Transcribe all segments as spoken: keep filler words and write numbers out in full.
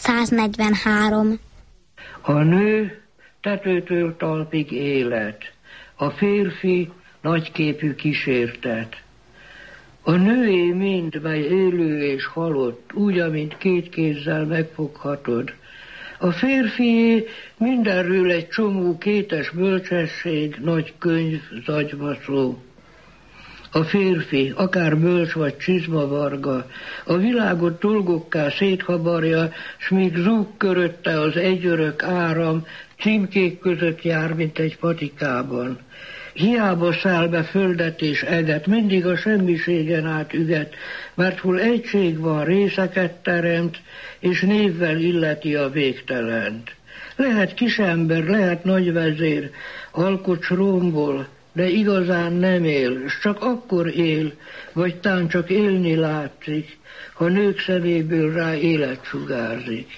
száznegyvenhárom. A nő tetőtől talpig élet, a férfi nagyképű kísértet. A nőé mind, mely élő és halott, úgy, amint két kézzel megfoghatod. A férfié mindenről egy csomó kétes bölcsesség, nagy könyv, zagyva szó. A férfi, akár bölcs vagy csizmavarga, a világot dolgokká széthabarja, s míg zúg körötte az egyörök áram, címkék között jár, mint egy patikában. Hiába száll be földet és eget, mindig a semmiségen át üget, mert hol egység van, részeket teremt, és névvel illeti a végtelent. Lehet kisember, lehet nagyvezér, alkots rómból, de igazán nem él, s csak akkor él, vagy tán csak élni látszik, ha nők szeméből rá élet sugárzik.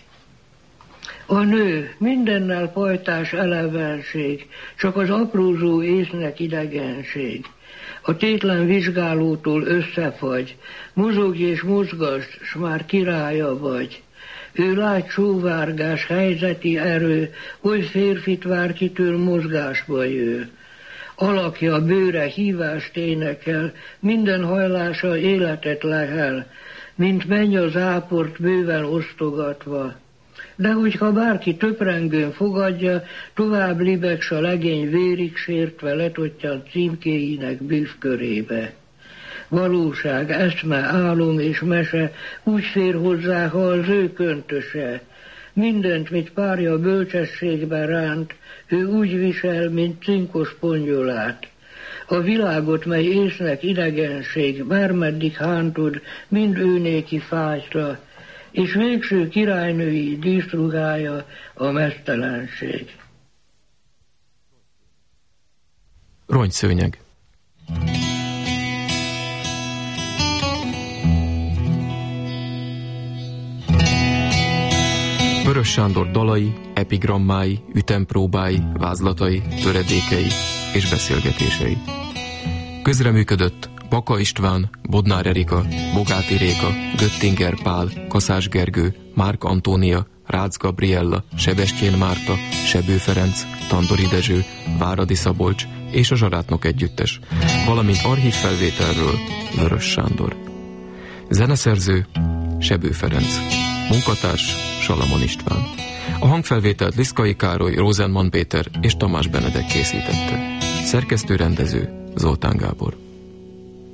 A nő mindennel pajtás elevenség, csak az aprózó észnek idegenség. A tétlen vizsgálótól összefagy, mozogj és mozgasd, s már királya vagy. Ő lágy sóvárgás, helyzeti erő, oly férfit vár, kitől mozgásba jő. Alakja, bőre hívást énekel, minden hajlása életet lehel, mint menny az áport bőven osztogatva. De hogyha bárki töprengőn fogadja, tovább libegsz a legény vérig sértve letottyan címkéinek bűvkörébe. Valóság, eszme, álom és mese úgy fér hozzá, ha az ő köntöse. Mindent, mit párja bölcsességbe ránt, ő úgy visel, mint cinkos pongyolát. A világot, mely észnek idegenség, bármeddig hántod, mind ő néki fájtra, és végső királynői díszruhája a meztelenség. Rongyszőnyeg. Vörös Sándor dalai, epigrammái, ütempróbái, vázlatai, töredékei és beszélgetései. Közreműködött Baka István, Bodnár Erika, Bogáti Réka, Göttinger Pál, Kaszás Gergő, Márk Antónia, Rácz Gabriella, Sebestyén Márta, Sebő Ferenc, Tandori Dezső, Váradi Szabolcs és a Zsarátnok együttes, valamint archív felvételről Vörös Sándor. Zeneszerző Sebő Ferenc. Munkatárs Salamon István. A hangfelvételt Liszkai Károly, Rosenman Péter és Tamás Benedek készítette. Szerkesztő-rendező Zoltán Gábor.